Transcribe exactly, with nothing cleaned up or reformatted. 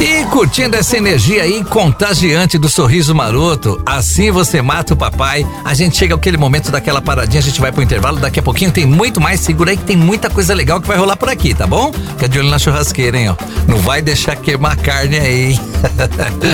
E curtindo essa energia aí contagiante do sorriso maroto, assim você mata o papai. A gente chega àquele momento daquela paradinha, a gente vai pro intervalo, daqui a pouquinho tem muito mais, segura aí que tem muita coisa legal que vai rolar por aqui, tá bom? Fica de olho na churrasqueira, hein, ó. Não vai deixar queimar carne aí.